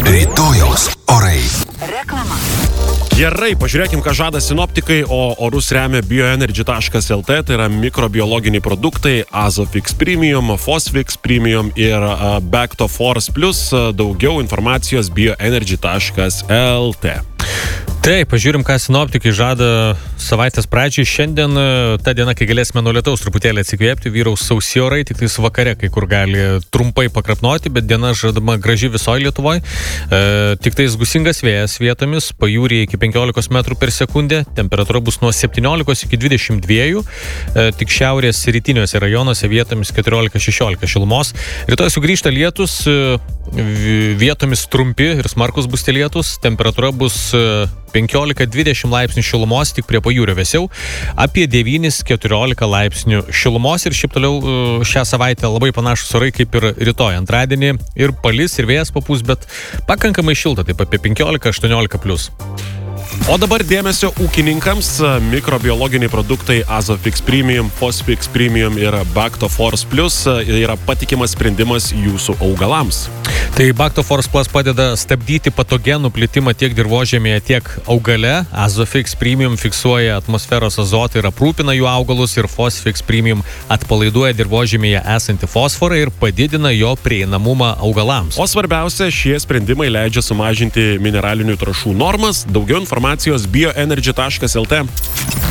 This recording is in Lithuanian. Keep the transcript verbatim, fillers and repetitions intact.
Rytojaus orai. Reklama. Gerai, pažiūrėkim, ką žada sinoptikai, o orus remia bioenergy taškas el te, tai yra mikrobiologiniai produktai, Azofix Premium, Fosfix Premium ir uh, Back to Force Plus. Daugiau informacijos bioenergy taškas el te. Taip, pažiūrim, ką sinoptikai žada savaitės pradžiai. Šiandien ta diena, kai galėsime nuo lietaus truputėlį atsikvėpti, vyraus sausi orai, tik tais vakare kai kur gali trumpai pakrapnoti, bet diena žadama graži visoje Lietuvoje. E, tik tais gūsingas vėjas vietomis, pajūryje iki penkiolikos metrų per sekundę, temperatūra bus nuo septyniolikos iki dvidešimt dviejų, e, tik šiaurės rytiniuose rajonuose vietomis keturiolika šešiolika šilumos. Rytoj sugrįžta lietus, e, vietomis trumpi ir smarkus bus tie lietus, temperatūra bus e, penkiolika dvidešimt laipsnių šilumos, tik prie pajūrio vėsiau, apie devynis keturiolika laipsnių šilumos ir šiaip toliau šią savaitę labai panašus orai kaip ir rytoj antradienį, ir palis, ir vėjas papūs, bet pakankamai šilta, taip apie penkiolika aštuoniolika plius. O dabar dėmesio ūkininkams. Mikrobiologiniai produktai Azofix Premium, Fosfix Premium ir Back to Force Plus yra patikimas sprendimas jūsų augalams. Tai Back to Force Plus padeda stabdyti patogenų plitimą tiek dirvožemėje, tiek augale. Azofix Premium fiksuoja atmosferos azotą ir aprūpina jų augalus, ir Fosfix Premium atpalaiduoja dirvožemėje esantį fosforą ir padidina jo prieinamumą augalams. O svarbiausia, šie sprendimai leidžia sumažinti mineralinių trąšų normas. Daugiau informacijos bioenergy taškas el te.